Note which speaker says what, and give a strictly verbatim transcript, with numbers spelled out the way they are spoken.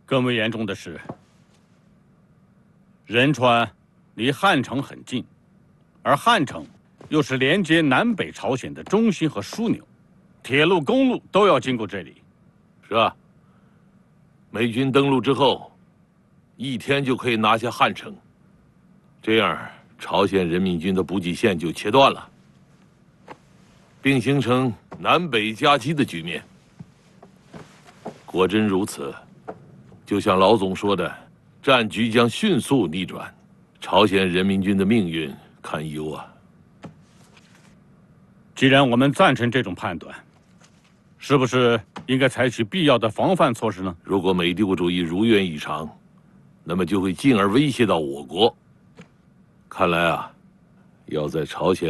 Speaker 1: 更为严重的是，仁川离汉城很近，而汉城又是连接南北朝鲜的中心和枢纽，铁路、公路都要经过这里。
Speaker 2: 是啊，美军登陆之后，一天就可以拿下汉城，这样朝鲜人民军的补给线就切断了，并形成南北夹击的局面。果真如此，就像老总说的，战局将迅速逆转，朝鲜人民军的命运堪忧啊！
Speaker 1: 既然我们赞成这种判断，是不是应该采取必要的防范措施呢？
Speaker 2: 如果美帝国主义如愿以偿，那么就会进而威胁到我国。看来啊，要在朝鲜